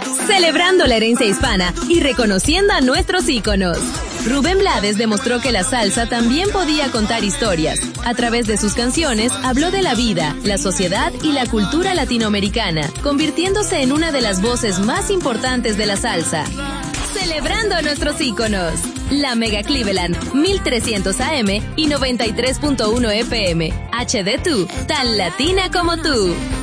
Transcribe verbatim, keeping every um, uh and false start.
Celebrando la herencia hispana y reconociendo a nuestros íconos. Rubén Blades demostró que la salsa también podía contar historias. A través de sus canciones habló de la vida, la sociedad y la cultura latinoamericana, convirtiéndose en una de las voces más importantes de la salsa. Celebrando a nuestros íconos. La Mega Cleveland, mil trescientos A M y noventa y tres punto uno F M. H D dos, tan latina como tú.